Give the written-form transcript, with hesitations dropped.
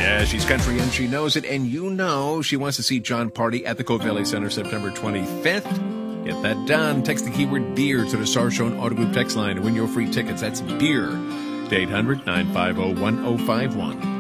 Yeah, she's country and she knows it, and you know she wants to see Jon Pardi at the Covelli Center September 25th. Get that done. Text the keyword beer to the Sarshone Auto Group text line to win your free tickets. That's beer to 800-950-1051.